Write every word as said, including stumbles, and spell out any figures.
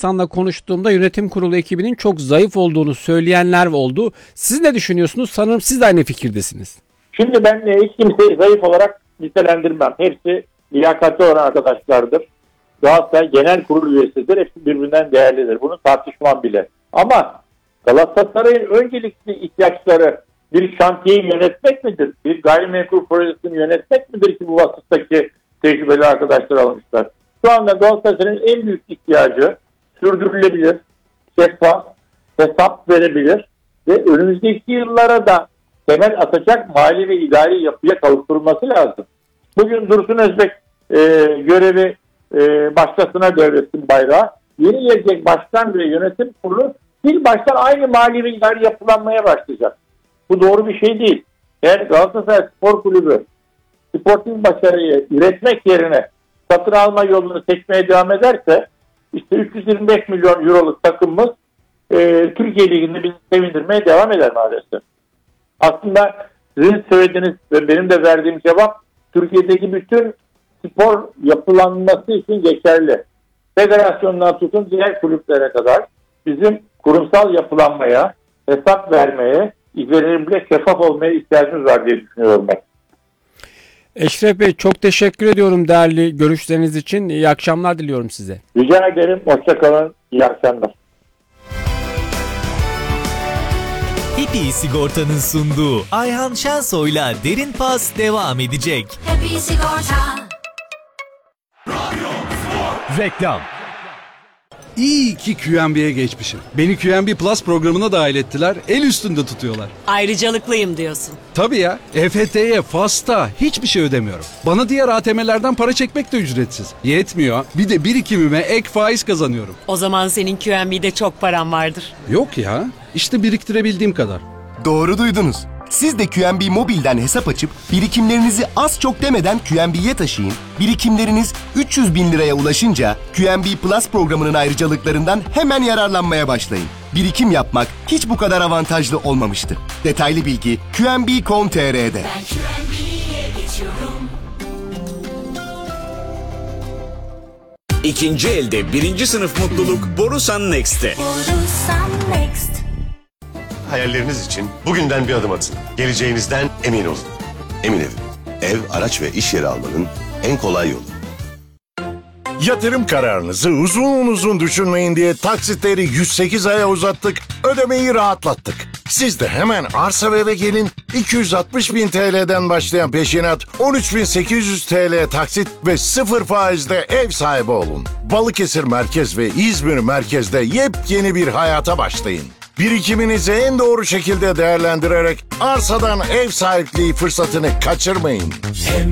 insanla konuştuğumda yönetim kurulu ekibinin çok zayıf olduğunu söyleyenler oldu. Siz ne düşünüyorsunuz? Sanırım siz de aynı fikirdesiniz. Şimdi ben hiç kimseyi zayıf olarak nitelendirmem. Hepsi liyakatli olan arkadaşlardır. Galatasaray genel kurul üyesidir. Hepsi birbirinden değerlidir. Bunu tartışmam bile. Ama Galatasaray'ın öncelikli ihtiyaçları bir şantiyeyi yönetmek midir? Bir gayrimenkul projesini yönetmek midir ki bu vasıftaki tecrübeli arkadaşlar almışlar? Şu anda Galatasaray'ın en büyük ihtiyacı sürdürülebilir, şeffaf, hesap verebilir ve önümüzdeki yıllara da temel atacak mali ve idari yapıya kavuşturulması lazım. Bugün Dursun Özbek e, görevi e, başkasına devretsin bayrağı. Yeni gelecek başkan ve yönetim kurulu bir baştan aynı mali ve idari yapılanmaya başlayacak. Bu doğru bir şey değil. Eğer Galatasaray Spor Kulübü sportif başarıyı üretmek yerine satın alma yolunu seçmeye devam ederse işte üç yüz yirmi beş milyon euroluk takımımız e, Türkiye Ligi'nde bizi sevindirmeye devam eder maalesef. Aslında sizin söylediğiniz ve benim de verdiğim cevap Türkiye'deki bütün spor yapılanması için geçerli. Federasyondan tutun diğer kulüplere kadar bizim kurumsal yapılanmaya, hesap vermeye, izlenimle şeffaf olmaya ihtiyacımız var diye düşünüyorum ben. Eşref Bey, çok teşekkür ediyorum değerli görüşleriniz için. İyi akşamlar diliyorum size. Rica ederim. Hoşça kalın. İyi akşamlar. Happy Sigorta'nın sunduğu Ayhan Şensoy'la Derin Pas devam edecek. Happy Sigorta. Reklam. İyi ki Q M B'ye geçmişim. Beni Q M B Plus programına dahil ettiler. El üstünde tutuyorlar. Ayrıcalıklıyım diyorsun. Tabii ya. E F T'ye, FAS'ta hiçbir şey ödemiyorum. Bana diğer A T M'lerden para çekmek de ücretsiz. Yetmiyor. Bir de birikimime ek faiz kazanıyorum. O zaman senin Q M B'de çok paran vardır. Yok ya. İşte biriktirebildiğim kadar. Doğru duydunuz. Siz de Q M B Mobil'den hesap açıp birikimlerinizi az çok demeden Q M B'ye taşıyın. Birikimleriniz üç yüz bin liraya ulaşınca Q M B Plus programının ayrıcalıklarından hemen yararlanmaya başlayın. Birikim yapmak hiç bu kadar avantajlı olmamıştı. Detaylı bilgi Q M B nokta com nokta T R'de. Ben Q M B'ye geçiyorum. İkinci elde birinci sınıf mutluluk Borusan Next'te. Borusan Next. Hayalleriniz için bugünden bir adım atın. Geleceğinizden emin olun. Emin Ev. Ev, araç ve iş yeri almanın en kolay yolu. Yatırım kararınızı uzun uzun düşünmeyin diye taksitleri yüz sekiz aya uzattık, ödemeyi rahatlattık. Siz de hemen arsa ve eve gelin, iki yüz altmış bin T L'den başlayan peşinat, on üç bin sekiz yüz T L taksit ve sıfır faizde ev sahibi olun. Balıkesir Merkez ve İzmir Merkez'de yepyeni bir hayata başlayın. Birikiminizi en doğru şekilde değerlendirerek arsadan ev sahipliği fırsatını kaçırmayın.